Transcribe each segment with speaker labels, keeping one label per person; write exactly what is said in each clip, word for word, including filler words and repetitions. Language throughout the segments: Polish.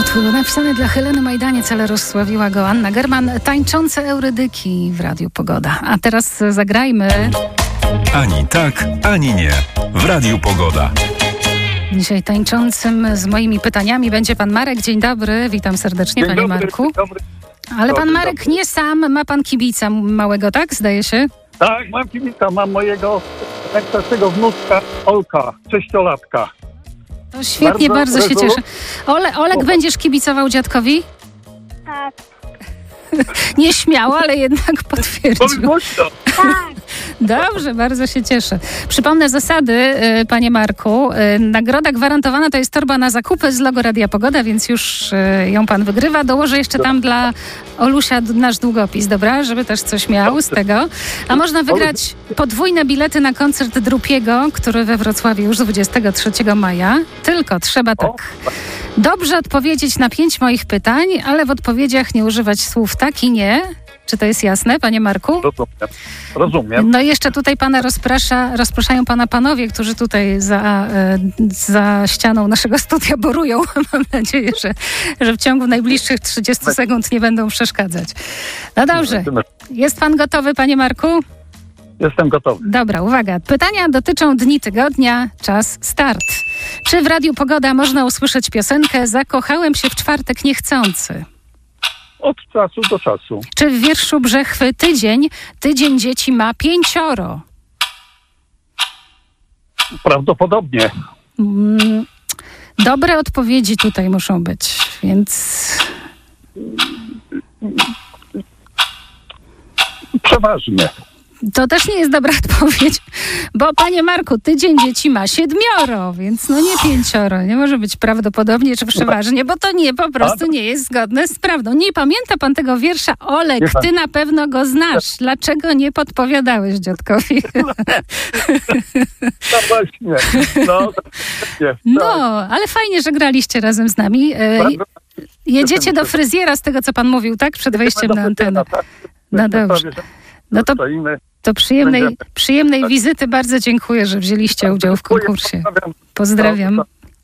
Speaker 1: Utwór napisany dla Heleny Majdaniec, ale rozsławiła go Anna German. Tańczące Eurydyki w Radiu Pogoda. A teraz zagrajmy.
Speaker 2: Ani tak, ani nie. W Radiu Pogoda.
Speaker 1: Dzisiaj tańczącym z moimi pytaniami będzie pan Marek. Dzień dobry, witam serdecznie,
Speaker 3: Dzień
Speaker 1: panie
Speaker 3: dobry,
Speaker 1: Marku.
Speaker 3: Dzień dobry.
Speaker 1: Ale pan
Speaker 3: Dobry,
Speaker 1: Marek
Speaker 3: dobry.
Speaker 1: nie sam, ma pan kibica małego, tak? Zdaje się?
Speaker 3: Tak, mam kibica, mam mojego najstarszego wnuczka Olka, sześciolatka.
Speaker 1: To świetnie, bardzo,
Speaker 3: Bardzo
Speaker 1: się
Speaker 3: rezolu-
Speaker 1: cieszę. Ole, Olek,
Speaker 3: O.
Speaker 1: będziesz kibicował dziadkowi?
Speaker 4: Tak,
Speaker 1: Nieśmiało, ale jednak potwierdził.
Speaker 3: Powiedz głośno.
Speaker 4: tak.
Speaker 1: Dobrze, bardzo się cieszę. Przypomnę zasady, y, panie Marku. Y, Nagroda gwarantowana to jest torba na zakupy z logo Radia Pogoda, więc już y, ją pan wygrywa. Dołożę jeszcze tam dla Olusia d- nasz długopis, dobra? Żeby też coś miał z tego. A można wygrać podwójne bilety na koncert Drupiego, który we Wrocławiu już dwudziestego trzeciego maja. Tylko trzeba tak dobrze odpowiedzieć na pięć moich pytań, ale w odpowiedziach nie używać słów tak i nie. Czy to jest jasne, panie Marku?
Speaker 3: Rozumiem. Rozumiem.
Speaker 1: No i jeszcze tutaj pana rozprasza, rozpraszają pana panowie, którzy tutaj za, e, za ścianą naszego studia borują. Mam nadzieję, że, że w ciągu najbliższych trzydziestu sekund nie będą przeszkadzać. No dobrze. Jest pan gotowy, panie Marku?
Speaker 3: Jestem gotowy.
Speaker 1: Dobra, uwaga. Pytania dotyczą dni tygodnia. Czas start. Czy w Radiu Pogoda można usłyszeć piosenkę Zakochałem się w czwartek niechcący?
Speaker 3: Od czasu do czasu.
Speaker 1: Czy w wierszu Brzechwy tydzień, tydzień dzieci ma pięcioro?
Speaker 3: Prawdopodobnie.
Speaker 1: Mm, Dobre odpowiedzi tutaj muszą być, więc
Speaker 3: Przeważnie.
Speaker 1: to też nie jest dobra odpowiedź, bo panie Marku, tydzień dzieci ma siedmioro, więc no nie pięcioro, nie może być prawdopodobnie czy przeważnie, bo to nie, po prostu nie jest zgodne z prawdą. Nie pamięta pan tego wiersza? Olek,
Speaker 3: Nie
Speaker 1: ty na pewno go znasz. Dlaczego nie podpowiadałeś dziadkowi?
Speaker 3: No właśnie. No, nie,
Speaker 1: No,
Speaker 3: tak.
Speaker 1: ale fajnie, że graliście razem z nami. E,
Speaker 3: Bardzo-
Speaker 1: Jedziecie do fryzjera z tego, co pan mówił, tak? Przed wejściem na antenę.
Speaker 3: Tak.
Speaker 1: No dobrze. No to,
Speaker 3: Stoimy.
Speaker 1: to przyjemnej,
Speaker 3: Będziemy.
Speaker 1: przyjemnej wizyty. Bardzo dziękuję, że wzięliście udział w konkursie. Pozdrawiam.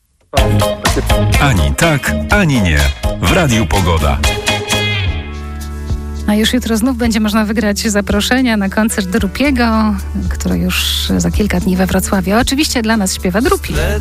Speaker 2: Ani tak, ani nie. W Radiu Pogoda.
Speaker 1: A już jutro znów będzie można wygrać zaproszenia na koncert Drupiego, który już za kilka dni we Wrocławiu. Oczywiście dla nas śpiewa Drupi.